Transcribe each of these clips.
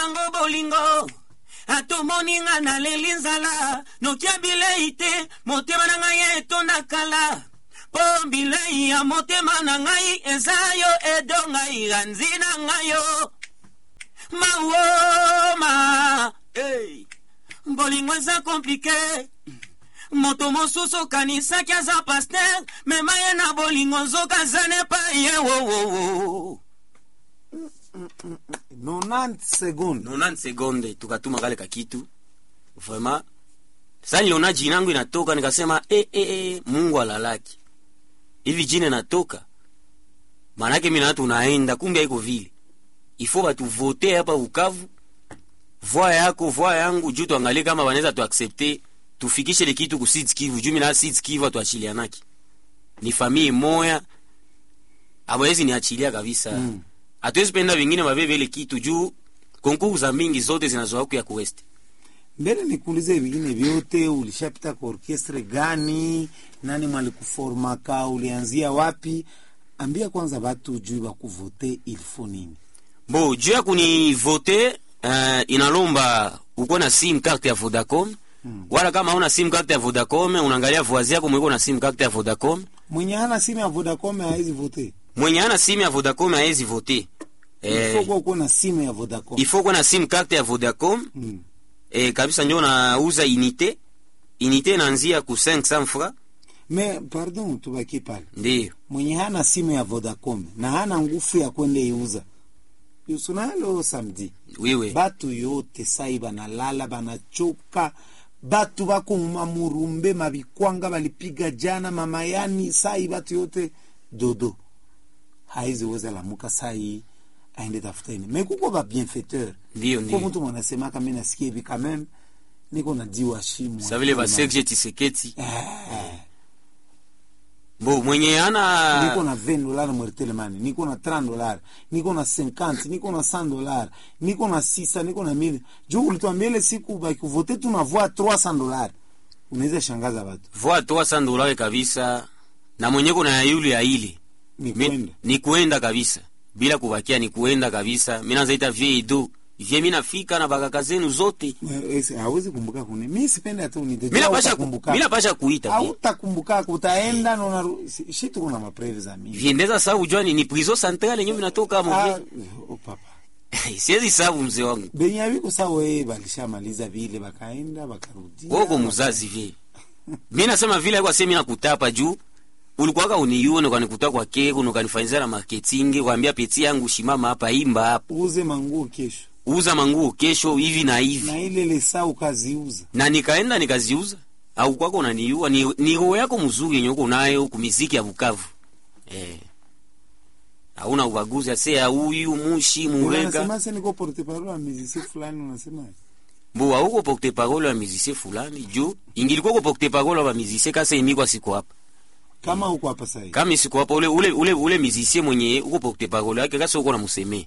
nango bolingo atomoninga na lelinzala nokia bileite motema na ngai etonda kala po bilei ya motema na ngai ezayo edonga iganzina ngayo maoma hey. Bolingo eza komplike moto mosusu kanisa kiaza pasteur mema ye na bolingo nzoka zane pa ye wo 90 sekunde tukatuma kale kakitu vraiment sasa niliona jina yangu inatoka nikasema Mungu alalaki hivi jina natoka manake mimi na watu naenda kumbe haiko vile ifo watu vote hapa Bukavu voix yako voix yangu juu tuangalie kama wanaweza tu accepter tufikishe ile kitu ku Sud Kivu juu mimi na Sud Kivu tuachilianaki ni familia moya hawezi niachilia kabisa hatuwezi penda vingine mabebe ile kitu juu konkuru za mingi zote zinazoa huko ya West. Mbele nikuulize vingine vyote ulishapita kwa orchestre gani, nani malikuforma ka, ulianzia wapi? Ambia kwanza watu juu wa kuvote ilifo nini. Bo juu ya kuni vote inalomba uko na sim card ya Vodacom. Wala kama una sim card ya Vodacom unaangalia voisin yako mwiko na sim card ya Vodacom. Mwenye hana sim ya Vodacom hawezi vote. Mwenye hana sim ya Vodacom hawezi vote. Ifo kuwa na sim ya Vodacom. Ifo kuwa na sim card ya Vodacom. Kabisa ndio nauza unité. Unité inaanzia ku 500 francs. Mais pardon tubaki pale. Ndio. Mwenye hana simu ya Vodacom na hana nguvu ya kwenda iuza. Yusunalo samedi. Wewe. Batu yote sai banalala banachoka. Batu bako mamurumbe mabikwanga balipiga jana mama yani sai batu yote dodo. Haizi weza la muka sai aende tafuteni. Mais kuko ba bienfaiteur. Ndio. Kwa mtu mwanasema kama mimi nasikia hivi quand même niko na diwa shimu. Sasa vile ba Serge Tshisekedi. Bo mwenye ana niko na $20 mwertelemani, niko na $30, niko na 50, niko na $100, niko na 600, niko na 1000. Juu ulituambia ile siku baki vote tunavua $300. Unaweza shangaza watu. Voa $300 kabisa. Na mwenye kuna yule ya ile. Ni kuenda kabisa. Bila kubakia ni kuenda kabisa. Mimi nazaita viedo. Mimi nafika na bakaka zenu zote. Hawezi kumbuka kuni. Mimi sipendi hata unite. Mimi napasha kuita. Hautakumbuka utaenda na shitu kuna maprevu za mimi. Viendeza sababu jwani ni prison centrale nyomi natoka hapo. Papa. Siwezi sababu mzee wangu. Benyawi kwa sawa wewe balishamaliza vile bakaenda bakarudi. Woko mzazi vile. Mimi nasema vile kwa sema nakutapa juu. Ulikuwaka unione kwa nikuta kwa keko ukanifanyia marketing kwambia peti yangu shimama hapa imba hapa. Uze manguo kesho. Uza manguo kesho hivi na hivi. Na ile lesa ukaziuza. Na nikaenda nikaziuza. Au kwako unaniua ni roho yako mzuri yenye uko nayo kumiziki ya Bukavu. Hauna ubaguzi ase huyu mushi muweka. Unasema sasa niko porte parole ya musicien fulani unasema. Mbo huko porte parole ya musicien fulani juu ingilikuwa ko porte parole ya musicien kasa imikwa siku hapa. Kama uko hapa sasa. Kama siku hapa ule musicien mwenye uko porte parole yake kasa uko na mseme.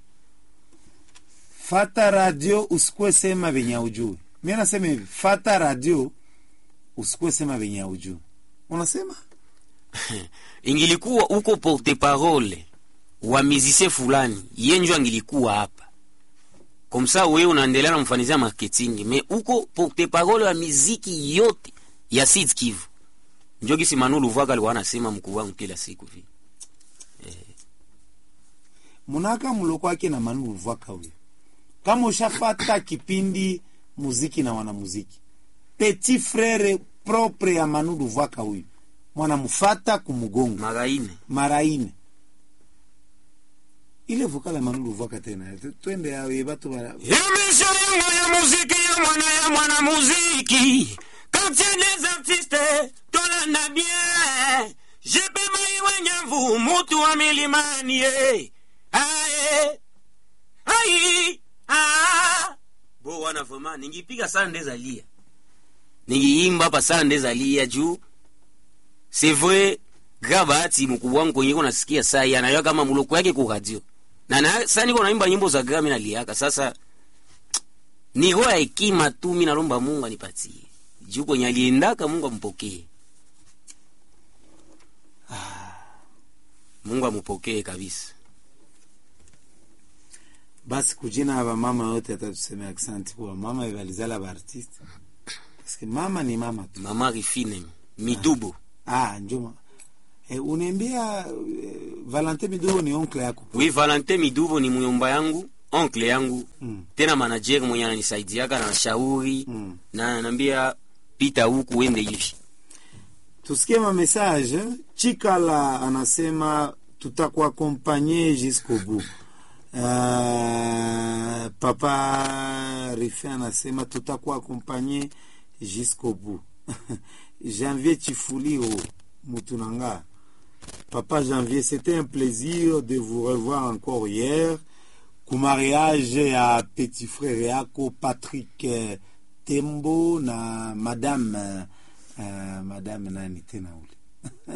Fata radio usikwe sema venye ujue. Mimi nasema hivi, fata radio usikwe sema venye ujue. Unasema? Ingilikuwa uko porte parole wa musicien fulani, yenjo angilikuwa hapa. Comme ça wewe unaendelea na mfanizia marketing, mais uko porte parole wa muziki yote ya Sud Kivu. Njoo kisi Manulu Vwaka alikuwa anasema mkuu wangu kila siku hivi. Munaka mloko wake na Manulu Vwaka huyo. Kama ushafata kipindi muziki na wanamuziki. Petit frère propre ya Manulu Vwaka huyo. Mwana mufata kumugongo. Maraine. Ile vokala Manulu Vwaka tena. Twende yawe batu bara. Ya muziki ya mwana muziki. Quand il les artistes, tola na bien. Je peux mai wanyavu mutu wa milimani. Aye. Bo wana vraiment ningipiga sana ndeza lia. Ningiimba hapa sana ndeza lia juu. C'est vrai Gabati mkubwa wangu kwenye kuna nasikia saa anayo kama muloko yake kwa radio. Na sasa niko naimba nyimbo za Grammy na liaka. Sasa ni roho ya hekima tu mimi naomba Mungu anipatie. Juu kwenye aliendaka Mungu ampokee. Mungu ampokee kabisa. Basi kujina aba mama yote atatuseme asante kwa mama ibalizala ba artiste. Parce que mama ni mama tu. Mama Rifine Midubo. Njoma. Uniambia Valentin Midubo ni oncle yako? Oui, Valentin Midubo ni muyomba yangu, oncle yangu. Tena manager mwenye ananisaidiaka na shauri na ananiambia pita huku uende hivi. Tusikie ma message. Chikala anasema tutakuaccompagner jusqu'au bout. Papa Rife anasema tutakuaccompagner jusqu'au bout. Janvier Chifulio Mutunanga. Papa Janvier, c'était un plaisir de vous revoir encore hier. Ku mariage à petit frère Yako Patrick Tembo na madame nani tena ule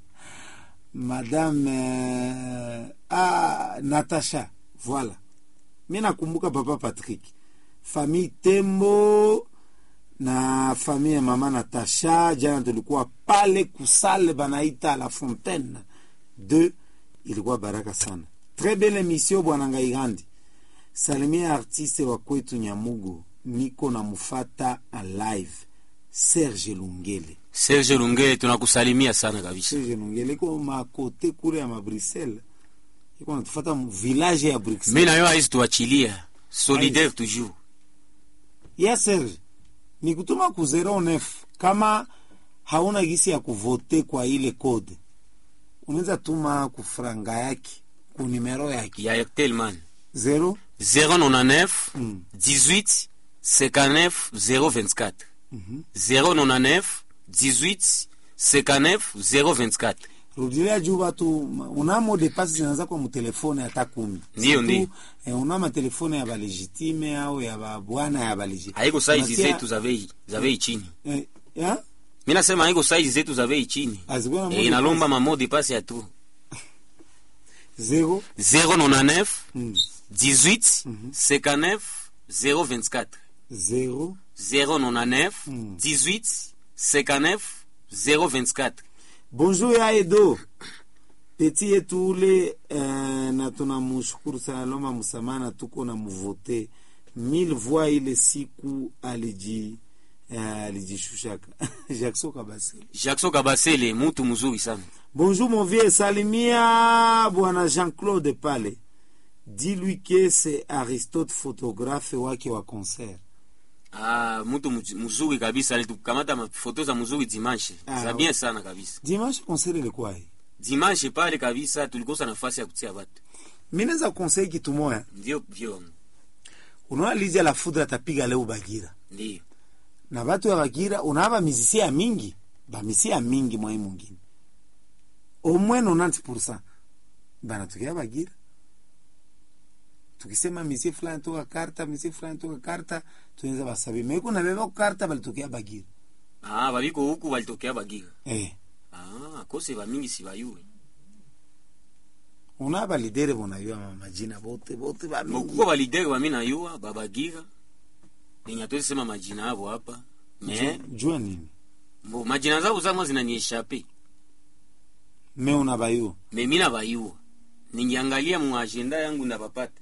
madame Natasha, voilà. Mimi nakumbuka papa Patrick, famille Tembo na famille mama Natasha. Jana tulikuwa pale kusale banaita la Fontaine 2, ilikuwa baraka sana. Très belle émission bwana Ngaigandi. Salimia artiste wa kwetu Nyamugo, niko na mufata a live. Serge Lungele Tunakusalimia sana kabisa. Serge Lungele ko makote kule ya Bruxelles. Iko natufuata village ya Bruxelles. Mimi nayo hizi tuachilia. Solidaire toujours. Yes Serge. Nikutuma ku 09 kama hauna gisi ya kuvote kwa ile code. Unaweza tuma ku franga yake, ku numero yake. Ya Airtel man. 0 099 18 59 024. 099 18 59 024. Rudilia juba tu unamo de passe zinaanza kwa mtelefone hata 10. Ndio. Unama telefone ya balegitime au ya bwana ya balegitime. Haiko size zetu za bei chini. Ya? Mimi nasema haiko size zetu za bei chini. Inalomba mamo de passe ya tu. 099 18 59 024. 099 18 59 024. Bonjour ya Edo. Petit yetu ule na tunamshukuru sana, loma msamana tuko na mvote 1000 voix ile siku alijishushaka. Jackson Kabasele mtu mzuri sana. Bonjour mon vieux, salimia bwana Jean-Claude pale. Dis-lui que c'est Aristote photographe wake wa concert. Mtu mzuri kabisa, alitukamata mafoto za mzuri dimanche. Za bien sana kabisa. Dimanche concert ilikuwa hii. Dimanche pale kabisa tulikosa nafasi ya kutia watu. Mimi naweza conseil kitu moja. Ndio vyo. Unaona Lydia la Foudre atapiga leo Bagira. Ndio. Na watu wa Bagira unava mizisia mingi, ba mizisia mingi mwa mwingine. Au moins 90% bana tukia Bagira. Tukisema misi fulani toka karta, tunaweza basabi. Meko na beba karta balitokea Bagira. Baliko huku balitokea Bagira. Kose ba mingi si bayue. Una balidere bona yua majina bote ba mingi. Mkuko balidere ba mina yua Babagira. Ninyato sema majina hapo hapa. Jua nini? Majina zao zangu zinanieshape. Una bayu. Mimi na bayu. Ningiangalia mu agenda yangu ndapapata.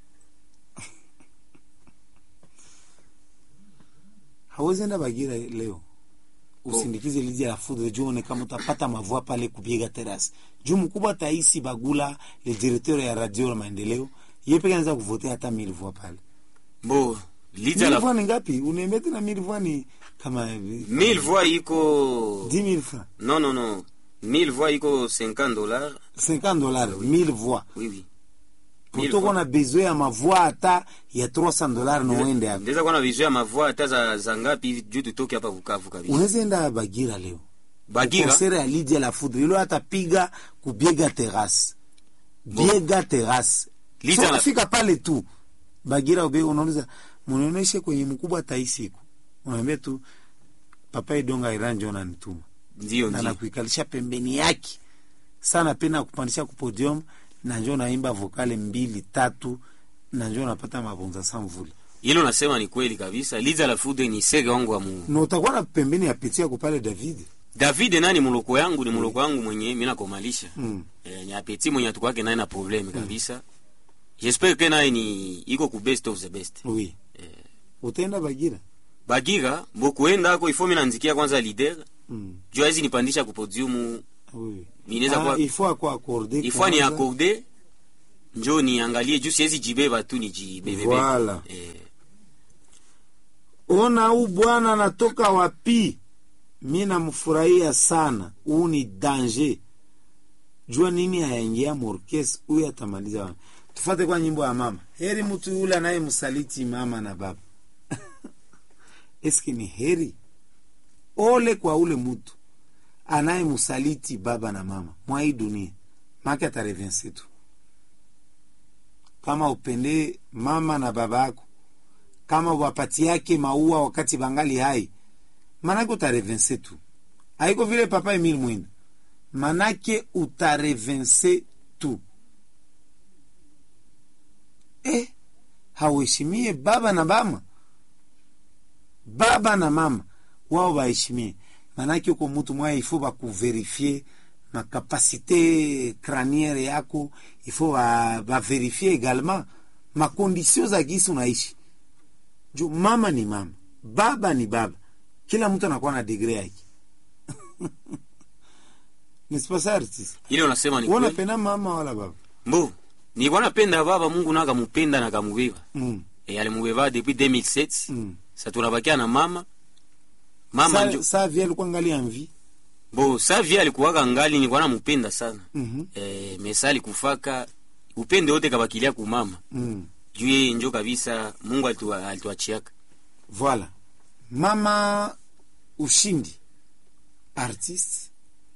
Hawezi enda Bagira leo. Usindikize Lydia la Foudre jione kama utapata mavua pale kupiga terrasse. Juu mkubwa Taisi Bagula, le directeur ya radio la Maendeleo, yeye pekee anaweza kuvotea hata 1000 voix pale. Lydia la Foudre ngapi? Unaembeta na 1000 voix ni kama 1000 voix iko 10000 francs. Non. 1000 voix iko $50. $50, 1000 voix. Oui. Pourtant on a besoin ya mavua hata ya $300 no wende hapo. Ndeza kuna besoin ya mavua hata za ngapi juu tutoke hapa Bukavu kabisa. Unaweza enda Bagira leo. Bagira concert ya Lydia la Foudre ile atapiga kubiega terrasse. Biega terrasse. Lydia anafika pale tu. Bagira ube unauliza munaoneshe kwenye mkubwa Taisiku. Unaambia tu papa Idonga Iranje ananituma. Ndio. Na nakuikalisha pembeni yake. Sana pena kupandisha ku podium na njoo naimba vokale 2-3 na njoo napata mabonza samvuli. Hilo nasema ni kweli kabisa. Lydia la Foudre ni sege wangu wa Mungu. Na utakuwa na pembeni ya pitia kupale David nani muloko yangu, ni muloko wangu mwenye mimi nakomalisha. Nya peti mwenye tukwake naye na probleme kabisa. J'espère que naye ni iko ku best of the best. Oui. Utaenda Bagira? Bagira bokuenda ako ifo mimi nanzikia kwanza leader. Jua hizi nipandisha ku podium. Oui. Mineza kwa il faut quoi accorder. Il faut ni accorder. Njoo niangalie juu siwezi jibeba tu ni jibebe. Voilà. Ona huu bwana anatoka wapi? Mimi namfurahia sana. Huu ni danger. Jua nini hayaingia morkes huyu atamaliza. Tufate kwa nyimbo ya mama. Heri mtu yule anayemsaliti mama na baba. Eski ni heri? Ole kwa ule mtu anayemsaliti baba na mama. Mwa hii dunia. Maki atarevense tu. Kama upende mama na baba yako, kama wapati yake maua wakati bangali hai, manake utarevense tu. Haiko vile papa Emile Mwenda. Manake utarevense tu. Hauheshimie baba na mama. Baba na mama wao waheshimie. Manake uko mtu mwa ifo ba kuverifie ma capacité crânienne yako, il faut va vérifier également ma condition za gisi unaishi. Juu mama ni mama, baba ni baba. Kila mtu anakuwa na degree yake. Nisipasa artist. Ile unasema ni kweli. Unapenda mama wala baba? Mbo, nilikuwa napenda baba, Mungu na akampenda na akamubeba. Alimubeba depuis 2007. Sasa tunabakia na mama. Mama ndio. Sasa vile alikuwa ngali envie. Bo, Savia alikuwa ngali nilikuwa nampenda sana. Mesali kufaka upende wote kabakilia ku mama. Juu yeye ndio kabisa Mungu alituachiaka. Voilà. Mama Ushindi artiste.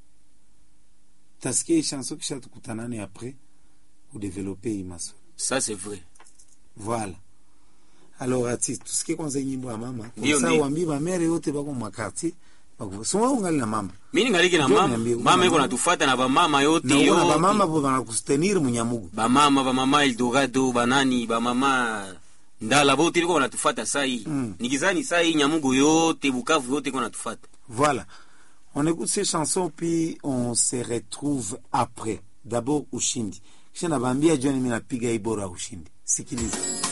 Taskia chanson kisha tukutanane après pour développer imaso. Ça c'est vrai. Voilà. Alors artiste, tusikie kwanza nyimbo ya mama. Sasa waambie ba mere yote bako makarti. Soma ungali na mama. Mimi ngaliki na mama. Mama yuko natufuata na ba mama yote yote. Na ba mama bo banakustenir munyamugu. Ba mama Eldorado, banani, ba mama Ndala bote liko wanatufuata saa hii. Nikizani saa hii Nyamugo yote, Bukavu yote iko natufuata. Voilà. On écoute ces chansons puis on se retrouve après. D'abord Ushindi. Kisha nabambia John mimi napiga ibora Ushindi. Sikiliza.